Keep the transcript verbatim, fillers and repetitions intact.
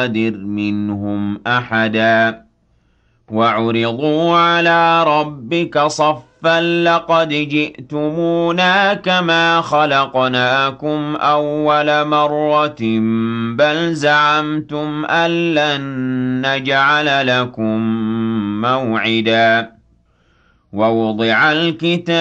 نُغَادِرْ مِنْهُمْ أَحَدًا وَعُرِضُوا عَلَىٰ رَبِّكَ صَفًّا لَّقَدْ جِئْتُمُونَا كَمَا خَلَقْنَاكُمْ أَوَّلَ مَرَّةٍ بَلْ زَعَمْتُمْ أَن لَّن نَّجْعَلَ لَكُم مَّوْعِدًا وَوُضِعَ الْكِتَابُ